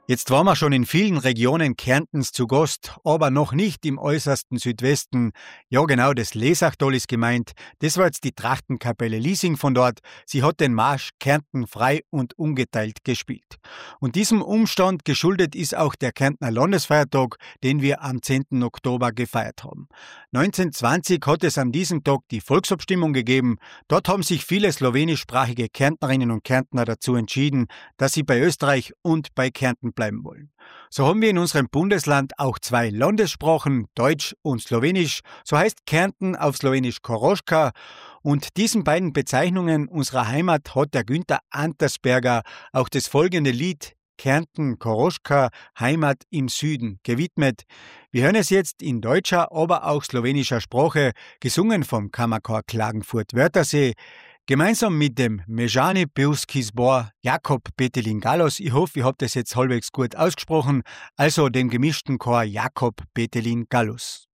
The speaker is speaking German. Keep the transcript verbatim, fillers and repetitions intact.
Jetzt waren wir schon in vielen Regionen Kärntens zu Gast, aber noch nicht im äußersten Südwesten. Ja genau, das Lesachtal ist gemeint. Das war jetzt die Trachtenkapelle Liesing von dort. Sie hat den Marsch Kärnten frei und ungeteilt gespielt. Und diesem Umstand geschuldet ist auch der Kärntner Landesfeiertag, den wir am zehnten Oktober gefeiert haben. neunzehnhundertzwanzig hat es an diesem Tag die Volksabstimmung gegeben. Dort haben sich viele slowenischsprachige Kärntnerinnen und Kärntner dazu entschieden, dass sie bei Österreich und bei Kärnten bleiben wollen. So haben wir in unserem Bundesland auch zwei Landessprachen, Deutsch und Slowenisch. So heißt Kärnten auf Slowenisch Koroška. Und diesen beiden Bezeichnungen unserer Heimat hat der Günther Antersberger auch das folgende Lied Kärnten Koroška, Heimat im Süden, gewidmet. Wir hören es jetzt in deutscher, aber auch slowenischer Sprache, gesungen vom Kammerchor Klagenfurt-Wörthersee, gemeinsam mit dem Mejani Pevski Zbor Jakob Petelin Galus. Ich hoffe, ich habe das jetzt halbwegs gut ausgesprochen. Also dem gemischten Chor Jakob Petelin Galus.